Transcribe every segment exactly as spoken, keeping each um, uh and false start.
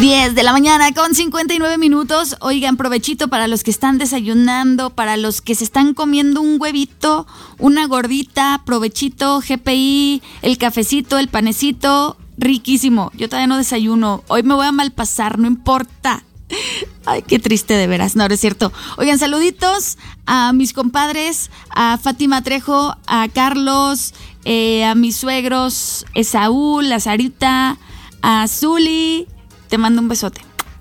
diez de la mañana con cincuenta y nueve minutos. Oigan, provechito para los que están desayunando, para los que se están comiendo un huevito, una gordita, provechito, G P I, el cafecito, el panecito, riquísimo. Yo todavía no desayuno, hoy me voy a malpasar, no importa. Ay, qué triste de veras, no, no es cierto. Oigan, saluditos a mis compadres, a Fátima Trejo, a Carlos, eh, a mis suegros, Esaúl, a Sarita, a Zuli, te mando un besote.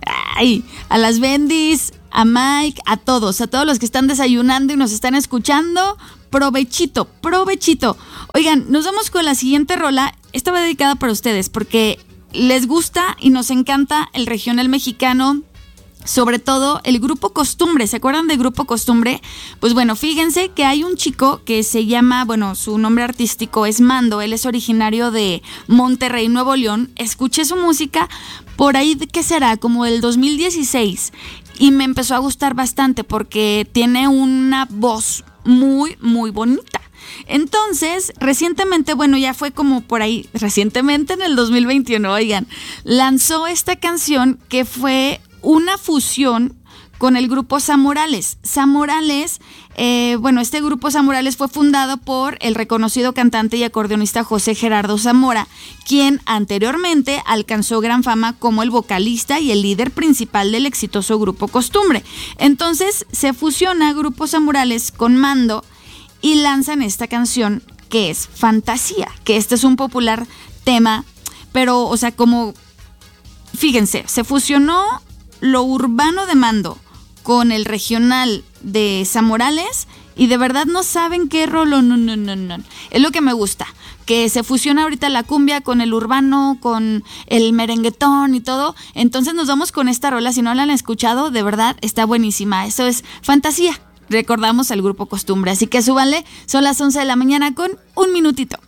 Ay, a las Bendis, a Mike, a todos, a todos los que están desayunando y nos están escuchando, provechito, provechito. Oigan, nos vamos con la siguiente rola. Esta va dedicada para ustedes porque les gusta y nos encanta el regional mexicano. Sobre todo el Grupo Costumbre, ¿se acuerdan de Grupo Costumbre? Pues bueno, fíjense que hay un chico que se llama, bueno, su nombre artístico es Mando, él es originario de Monterrey, Nuevo León. Escuché su música por ahí, ¿qué será? Como el dos mil dieciséis, y me empezó a gustar bastante porque tiene una voz muy, muy bonita. Entonces, recientemente, bueno, ya fue como por ahí, recientemente en el dos mil veintiuno, oigan, lanzó esta canción que fue una fusión con el grupo Zamorales. Zamorales, eh, bueno, este grupo Zamorales fue fundado por el reconocido cantante y acordeonista José Gerardo Zamora, quien anteriormente alcanzó gran fama como el vocalista y el líder principal del exitoso Grupo Costumbre. Entonces, se fusiona Grupo Zamorales con Mando y lanzan esta canción que es Fantasía, que este es un popular tema, pero, o sea, como, fíjense, se fusionó lo urbano de Mando con el regional de Zamorales y de verdad no saben qué rolo, no, no, no, no. Es lo que me gusta, que se fusiona ahorita la cumbia con el urbano, con el merenguetón y todo. Entonces nos vamos con esta rola, si no la han escuchado, de verdad está buenísima. Eso es Fantasía. Recordamos al Grupo Costumbre, así que súbanle, son las once de la mañana con un minutito.